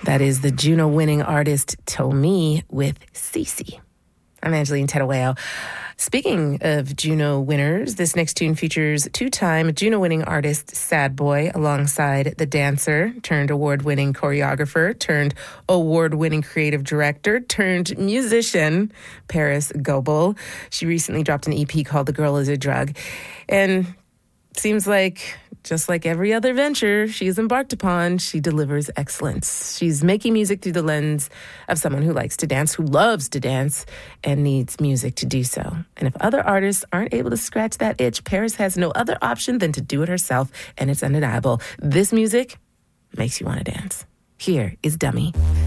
That is the Juno-winning artist Tomie with Cece. I'm Angeline Tedaweo. Speaking of Juno winners, this next tune features two-time Juno-winning artist Sad Boy alongside the dancer turned award-winning choreographer turned award-winning creative director turned musician Parris Goebel. She recently dropped an EP called The Girl Is a Drug. And seems like, just like every other venture she's embarked upon, she delivers excellence. She's making music through the lens of someone who likes to dance, who loves to dance, and needs music to do so. And if other artists aren't able to scratch that itch, Parris has no other option than to do it herself, and it's undeniable. This music makes you want to dance. Here is Dummy.